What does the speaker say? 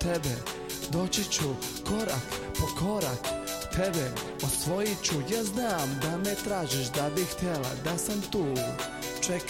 tebe. Doći ću korak po korak, tebe osvojit ću. Ja znam da me tražiš, da bih htjela da sam tu. Čekaj